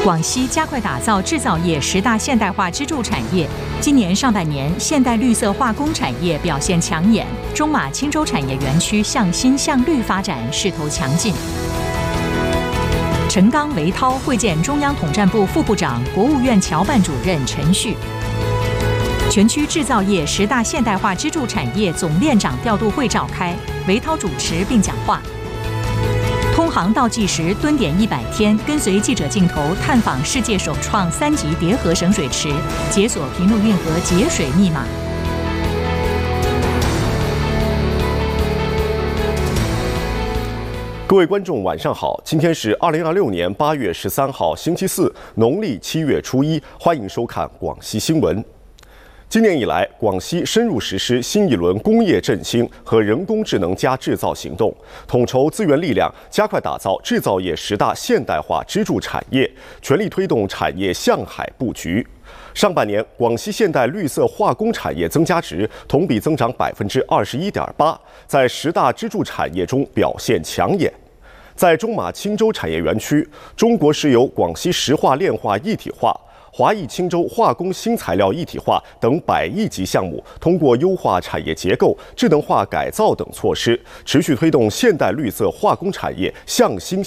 广西加快打造制造业10大现代化支柱产业。今年上半年，现代绿色化工产业表现抢眼，中马青州产业园区向新向绿发展势头强劲。陈刚、韦涛会见中央统战部副部长、国务院侨办主任陈旭。全区制造业10大现代化支柱产业总链长调度会召开，韦涛主持并讲话。通航倒计时蹲点100天，跟随记者镜头探访世界首创3级叠河省水池，解锁平陆运河节水密码。 各位观众，晚上好！今天是2026年8月13号，星期四，农历7月初1，欢迎收看广西新闻。今年以来，广西深入实施新一轮工业振兴和人工智能加制造行动，统筹资源力量，加快打造制造业10大现代化支柱产业，全力推动产业向海布局。上半年，广西现代绿色化工产业增加值同比增长21.8%，在10大支柱产业中表现抢眼。在中马青州产业园区，中国石油广西石化炼化一体化、华谊青州化工新材料一体化等100亿级项目，通过优化产业结构、智能化改造等措施，持续推动现代绿色化工产业向新